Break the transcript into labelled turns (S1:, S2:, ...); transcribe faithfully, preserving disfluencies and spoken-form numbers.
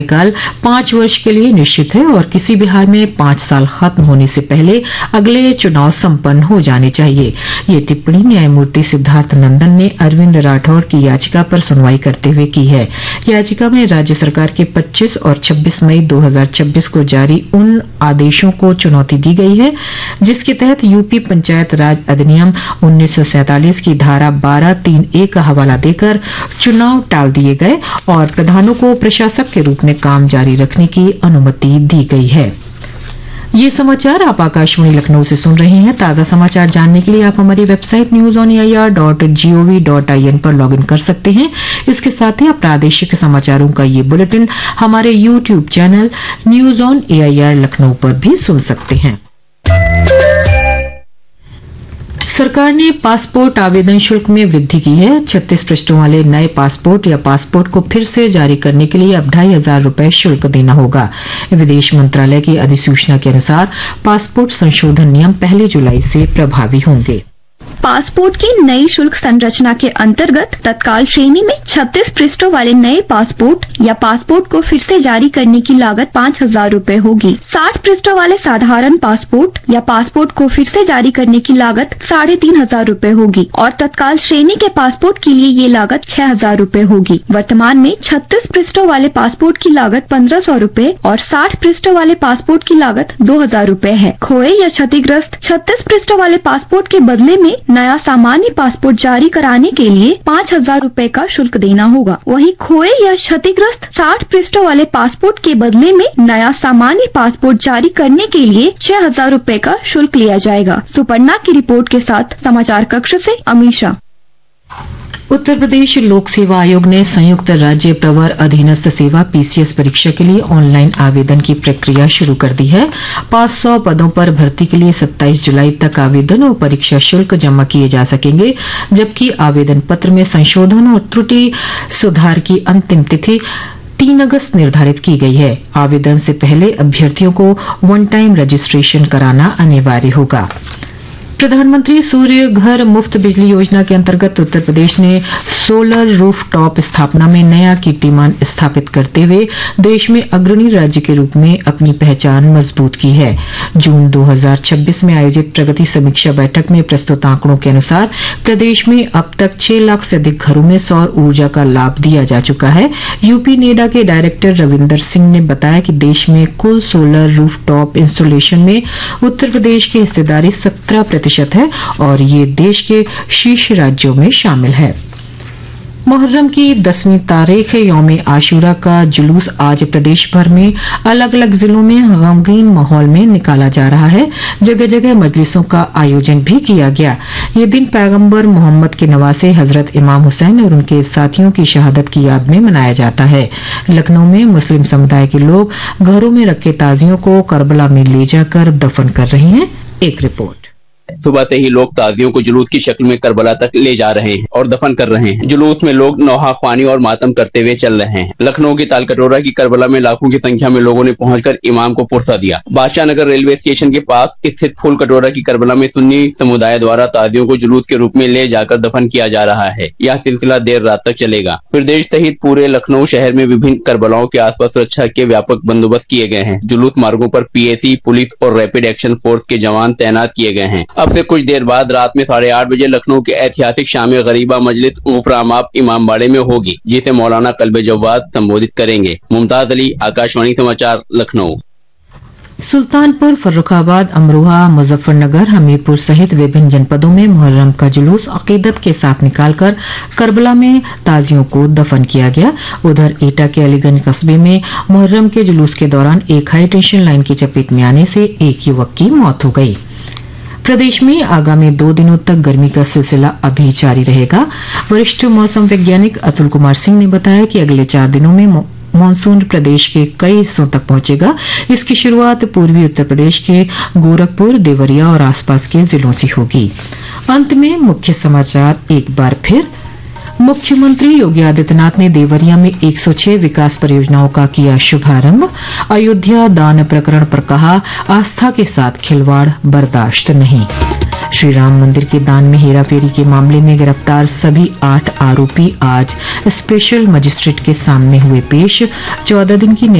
S1: काल पांच वर्ष के लिए निश्चित है और किसी भी हाल में पांच साल खत्म होने से पहले अगले चुनाव संपन्न हो जाने चाहिए। ये टिप्पणी न्यायमूर्ति सिद्धार्थ नंदन ने अरविंद राठौड़ की याचिका पर सुनवाई करते हुए की है। याचिका में राज्य सरकार के पच्चीस और छब्बीस मई दो हजार छब्बीस को जारी उन आदेशों को चुनौती दी गई है जिसके तहत यूपी पंचायत राज अधिनियम उन्नीस सौ सैंतालीस की धारा बारह तीन ए का हवाला देकर चुनाव टाल दिए गए और प्रधानों को प्रशासक के रूप में काम जारी रखने की अनुमति दी गई है। ये समाचार आप आकाशवाणी लखनऊ से सुन रहे हैं। ताजा समाचार जानने के लिए आप हमारी website news on AIR dot gov dot IN पर लॉग इन कर सकते हैं। इसके साथ ही आप प्रादेशिक समाचारों का ये बुलेटिन हमारे YouTube channel news on AIR Lucknow पर भी सुन सकते हैं। सरकार ने पासपोर्ट आवेदन शुल्क में वृद्धि की है। छत्तीस पृष्ठों वाले नए पासपोर्ट या पासपोर्ट को फिर से जारी करने के लिए अब ढाई हजार रुपये शुल्क देना होगा। विदेश मंत्रालय की अधिसूचना के अनुसार पासपोर्ट संशोधन नियम पहली जुलाई से प्रभावी होंगे।
S2: पासपोर्ट की नई शुल्क संरचना के अंतर्गत तत्काल श्रेणी में छत्तीस पृष्ठों वाले नए पासपोर्ट या पासपोर्ट को फिर से जारी करने की लागत पाँच हजार रूपए होगी। साठ पृष्ठों वाले साधारण पासपोर्ट या पासपोर्ट को फिर से जारी करने की लागत साढ़े तीन हजार रूपए होगी और तत्काल श्रेणी के पासपोर्ट के लिए ये लागत छह हजार रूपए होगी। वर्तमान में छत्तीस पृष्ठों वाले पासपोर्ट की लागत पंद्रह सौ रूपए और साठ पृष्ठों वाले पासपोर्ट की लागत दो हजार रूपए है। खोए या क्षतिग्रस्त छत्तीस पृष्ठों वाले पासपोर्ट के बदले में नया सामान्य पासपोर्ट जारी कराने के लिए पाँच हजार रूपए का शुल्क देना होगा। वहीं खोए या क्षतिग्रस्त साठ पृष्ठों वाले पासपोर्ट के बदले में नया सामान्य पासपोर्ट जारी करने के लिए छह हजार रूपए का शुल्क लिया जाएगा। सुपर्णा की रिपोर्ट के साथ समाचार कक्ष से अमीषा।
S1: उत्तर प्रदेश लोक सेवा आयोग ने संयुक्त राज्य प्रवर अधीनस्थ सेवा पीसीएस परीक्षा के लिए ऑनलाइन आवेदन की प्रक्रिया शुरू कर दी है। पाँच सौ पदों पर भर्ती के लिए सत्ताईस जुलाई तक आवेदन और परीक्षा शुल्क जमा किए जा सकेंगे, जबकि आवेदन पत्र में संशोधन और त्रुटि सुधार की अंतिम तिथि तीन अगस्त निर्धारित की गई है। आवेदन से पहले अभ्यर्थियों को वन टाइम रजिस्ट्रेशन कराना अनिवार्य होगा। प्रधानमंत्री सूर्य घर मुफ्त बिजली योजना के अंतर्गत उत्तर प्रदेश ने सोलर रूफ टॉप स्थापना में नया कीर्तिमान स्थापित करते हुए देश में अग्रणी राज्य के रूप में अपनी पहचान मजबूत की है। जून दो हजार छब्बीस में आयोजित प्रगति समीक्षा बैठक में प्रस्तुत आंकड़ों के अनुसार प्रदेश में अब तक छह लाख से अधिक घरों में सौर ऊर्जा का लाभ दिया जा चुका है। यूपी नेडा के डायरेक्टर रविंदर सिंह ने बताया कि देश में कुल सोलर रूफ टॉप इंस्टॉलेशन में उत्तर प्रदेश की हिस्सेदारी सत्रह प्रतिशत है और ये देश के शीर्ष राज्यों में शामिल है। मुहर्रम की दसवीं तारीख यौम आशूरा का जुलूस आज प्रदेश भर में अलग अलग जिलों में गमगीन माहौल में निकाला जा रहा है। जगह जगह मजलिसों का आयोजन भी किया गया। ये दिन पैगंबर मोहम्मद के नवासे हजरत इमाम हुसैन और उनके साथियों की शहादत की याद में मनाया जाता है। लखनऊ में मुस्लिम समुदाय के लोग घरों में रखे ताजियों को करबला में ले जाकर दफन कर रहे हैं। एक रिपोर्ट।
S3: सुबह से ही लोग ताजियों को जुलूस की शक्ल में करबला तक ले जा रहे हैं और दफन कर रहे हैं। जुलूस में लोग नौहा ख्वानी और मातम करते हुए चल रहे हैं। लखनऊ की तालकटोरा की करबला में लाखों की संख्या में लोगों ने पहुंचकर इमाम को पुरसा दिया। बादशाह नगर रेलवे स्टेशन के पास स्थित फूल कटोरा की करबला में सुन्नी समुदाय द्वारा ताजियों को जुलूस के रूप में ले जाकर दफन किया जा रहा है। यह सिलसिला देर रात तक चलेगा। प्रदेश सहित पूरे लखनऊ शहर में विभिन्न करबलाओं के आसपास सुरक्षा के व्यापक बंदोबस्त किए गए हैं। जुलूस मार्गों पर पीएसी, पुलिस और रैपिड एक्शन फोर्स के जवान तैनात किए गए हैं। अब से कुछ देर बाद रात में साढ़े आठ बजे लखनऊ के ऐतिहासिक शामी गरीबा मजलिस मुफरामाप इमामबाड़े में होगी, जिसे मौलाना कल्बे जव्वाद संबोधित करेंगे। मुमताज अली, आकाशवाणी समाचार, लखनऊ।
S1: सुल्तानपुर, फर्रुखाबाद, अमरोहा, मुजफ्फरनगर, हमीरपुर सहित विभिन्न जनपदों में मुहर्रम का जुलूस अकीदत के साथ निकालकर करबला में ताजियों को दफन किया गया। उधर एटा के अलीगंज कस्बे में मुहर्रम के जुलूस के दौरान एक हाई टेंशन लाइन की चपेट में आने से एक युवक की मौत हो गई। प्रदेश में आगामी दो दिनों तक गर्मी का सिलसिला अभी जारी रहेगा। वरिष्ठ मौसम वैज्ञानिक अतुल कुमार सिंह ने बताया कि अगले चार दिनों में मानसून प्रदेश के कई हिस्सों तक पहुंचेगा। इसकी शुरुआत पूर्वी उत्तर प्रदेश के गोरखपुर, देवरिया और आसपास के जिलों से होगी। अंत में मुख्य समाचार एक बार फिर। मुख्यमंत्री योगी आदित्यनाथ ने देवरिया में एक सौ छह विकास परियोजनाओं का किया शुभारंभ। अयोध्या दान प्रकरण पर कहा, आस्था के साथ खिलवाड़ बर्दाश्त नहीं। श्री राम मंदिर के दान में हेराफेरी के मामले में गिरफ्तार सभी आठ आरोपी आज स्पेशल मजिस्ट्रेट के सामने हुए पेश। चौदह दिन की